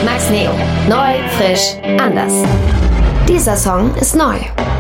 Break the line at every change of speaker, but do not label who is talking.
Max Neo. Neu, frisch, anders. Dieser Song ist neu.